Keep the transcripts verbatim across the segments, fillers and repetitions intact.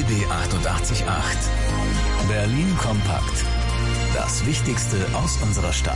B achtundachtzig Komma acht. Berlin kompakt. Das Wichtigste aus unserer Stadt.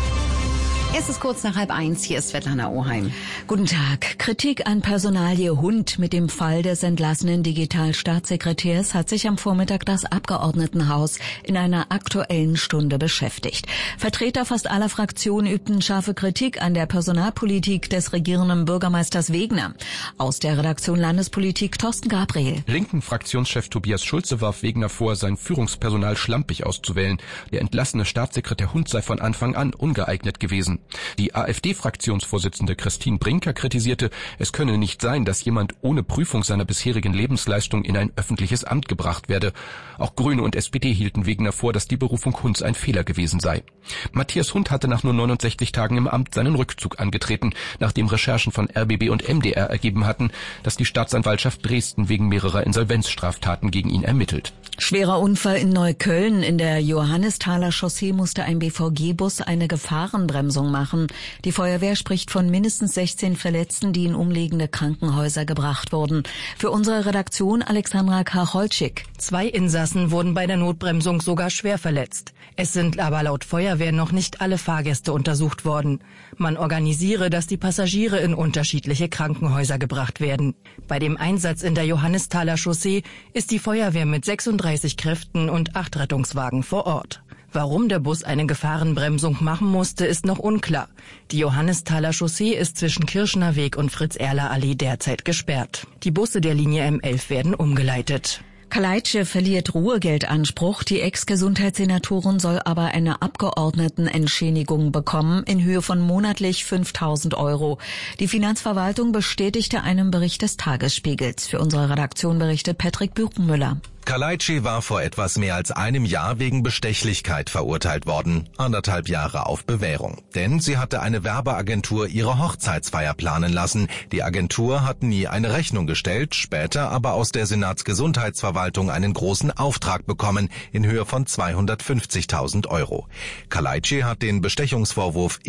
Es ist kurz nach halb eins, hier ist Svetlana Oheim. Guten Tag. Kritik an Personalie Hund mit dem Fall des entlassenen Digitalstaatssekretärs hat sich am Vormittag das Abgeordnetenhaus in einer Aktuellen Stunde beschäftigt. Vertreter fast aller Fraktionen übten scharfe Kritik an der Personalpolitik des regierenden Bürgermeisters Wegner. Aus der Redaktion Landespolitik Thorsten Gabriel. Linken Fraktionschef Tobias Schulze warf Wegner vor, sein Führungspersonal schlampig auszuwählen. Der entlassene Staatssekretär Hund sei von Anfang an ungeeignet gewesen. Die AfD-Fraktionsvorsitzende Christine Brinker kritisierte, es könne nicht sein, dass jemand ohne Prüfung seiner bisherigen Lebensleistung in ein öffentliches Amt gebracht werde. Auch Grüne und S P D hielten Wegner vor, dass die Berufung Hunds ein Fehler gewesen sei. Matthias Hund hatte nach nur neunundsechzig Tagen im Amt seinen Rückzug angetreten, nachdem Recherchen von R B B und M D R ergeben hatten, dass die Staatsanwaltschaft Dresden wegen mehrerer Insolvenzstraftaten gegen ihn ermittelt. Schwerer Unfall in Neukölln. In der Johannisthaler Chaussee musste ein B V G-Bus eine Gefahrenbremsung machen. Die Feuerwehr spricht von mindestens sechzehn Verletzten, die in umliegende Krankenhäuser gebracht wurden. Für unsere Redaktion Alexandra Kacholczyk. Zwei Insassen wurden bei der Notbremsung sogar schwer verletzt. Es sind aber laut Feuerwehr noch nicht alle Fahrgäste untersucht worden. Man organisiere, dass die Passagiere in unterschiedliche Krankenhäuser gebracht werden. Bei dem Einsatz in der Johannisthaler Chaussee ist die Feuerwehr mit sechsunddreißig Kräften und acht Rettungswagen vor Ort. Warum der Bus eine Gefahrenbremsung machen musste, ist noch unklar. Die Johannisthaler Chaussee ist zwischen Kirschner Weg und Fritz-Erler-Allee derzeit gesperrt. Die Busse der Linie M elf werden umgeleitet. Kaleitsche verliert Ruhegeldanspruch. Die Ex-Gesundheitssenatorin soll aber eine Abgeordnetenentschädigung bekommen in Höhe von monatlich fünftausend Euro. Die Finanzverwaltung bestätigte einen Bericht des Tagesspiegels. Für unsere Redaktion berichtet Patrick Buchenmüller. Kaleitschi war vor etwas mehr als einem Jahr wegen Bestechlichkeit verurteilt worden, anderthalb Jahre auf Bewährung. Denn sie hatte eine Werbeagentur ihre Hochzeitsfeier planen lassen. Die Agentur hat nie eine Rechnung gestellt, später aber aus der Senatsgesundheitsverwaltung einen großen Auftrag bekommen in Höhe von zweihundertfünfzigtausend Euro. Kaleitschi hat den Bestechungsvorwurf